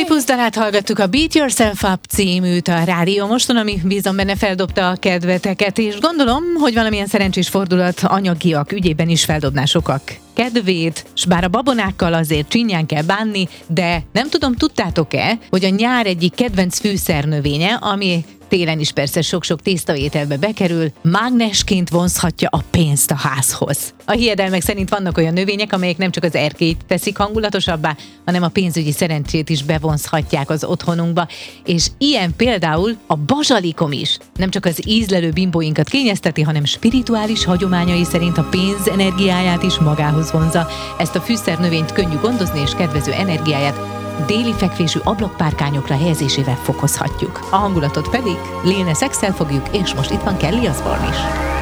Olympus dalát hallgattuk, a Beat Yourself Up címűt a Rádió Moston, ami bízom benne feldobta a kedveteket, és gondolom, hogy valamilyen szerencsés fordulat anyagiak ügyében is feldobná sokak kedvét, s bár a babonákkal azért csinyán kell bánni, de nem tudom, tudtátok-e, hogy a nyár egyik kedvenc fűszernövénye, ami télen is persze sok-sok tésztaételbe bekerül, mágnesként vonzhatja a pénzt a házhoz. A hiedelmek szerint vannak olyan növények, amelyek nem csak az erkélyt teszik hangulatosabbá, hanem a pénzügyi szerencsét is bevonzhatják az otthonunkba, és ilyen például a bazsalikom is. Nem csak az ízlelő bimbóinkat kényezteti, hanem spirituális hagyományai szerint a pénz energiáját is magához vonzza. Ezt a fűszernövényt könnyű gondozni, és kedvező energiáját déli fekvésű ablakpárkányokra helyezésével fokozhatjuk. A hangulatot pedig Lil Nas X-el fogjuk, és most itt van Kelly Osbourne is.